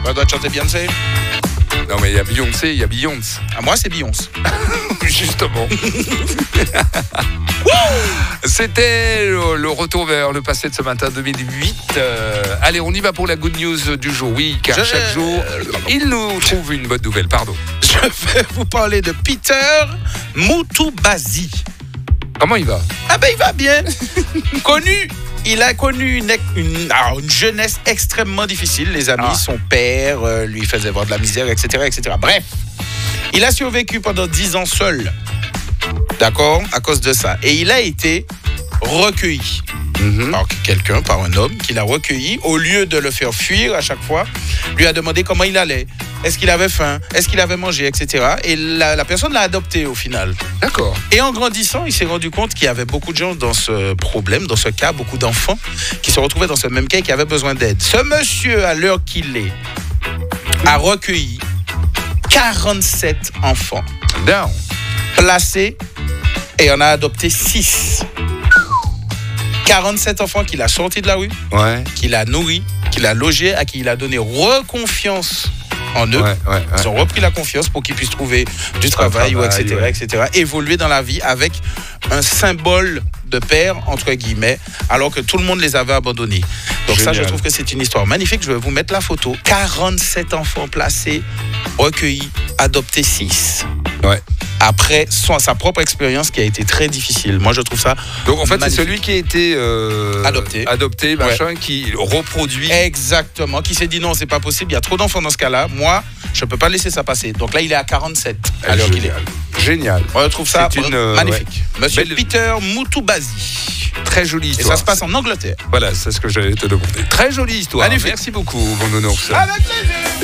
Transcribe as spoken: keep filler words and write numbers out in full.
On doit chanter Beyoncé. Non, mais il y a Beyoncé, il y a Beyoncé. Ah, moi, c'est Beyoncé. Justement. C'était le, le retour vers le passé de ce matin deux mille huit. Euh, allez, on y va pour la good news du jour. Oui, car Je... chaque jour, il nous trouve une bonne nouvelle. Pardon. Je vais vous parler de Peter Moutoubasi. Comment il va? Ah ben, il va bien. Connu. Il a connu une, une, alors une jeunesse extrêmement difficile. Les amis, Ah. son père euh, lui faisait voir de la misère, et cetera, et cetera. Bref, il a survécu pendant dix ans seul. D'accord? À cause de ça. Et il a été recueilli. Mm-hmm. Par quelqu'un, par un homme qui l'a recueilli. Au lieu de le faire fuir à chaque fois, lui a demandé comment il allait. Est-ce qu'il avait faim? Est-ce qu'il avait mangé, et cetera. Et la, la personne l'a adopté au final. D'accord. Et en grandissant, il s'est rendu compte qu'il y avait beaucoup de gens dans ce problème, dans ce cas, beaucoup d'enfants qui se retrouvaient dans ce même cas et qui avaient besoin d'aide. Ce monsieur, à l'heure qu'il est, a recueilli quarante-sept enfants, Down. placés et en a adopté six. quarante-sept enfants qu'il a sortis de la rue, Ouais. qu'il a nourris, qu'il a logés, à qui il a donné reconfiance en eux. Ouais, ouais, ouais. Ils ont repris la confiance pour qu'ils puissent trouver du travail, travail, ou et cetera, ouais. et cetera. Évoluer dans la vie avec un symbole de père, entre guillemets, alors que tout le monde les avait abandonnés. Donc Génial. ça, je trouve que c'est une histoire magnifique. Je vais vous mettre la photo. quarante-sept enfants placés, recueillis, adoptés six. Ouais. Après son, sa propre expérience qui a été très difficile. Moi, je trouve ça Donc en fait, c'est magnifique. celui qui a été euh, Adopté. adopté, machin, qui reproduit. Exactement, qui s'est dit non, c'est pas possible, il y a trop d'enfants dans ce cas-là. Moi, je peux pas laisser ça passer. Donc là, il est à quarante-sept à l'heure qu'il est. Génial. Moi, je trouve ça C'est une, euh, magnifique. Monsieur Belle- Peter Moutoubasi. Très jolie Et histoire. ça se passe en Angleterre. Voilà, c'est ce que j'allais te demander. Très jolie histoire. Magnifique. Merci beaucoup, mon nounours. Avec plaisir.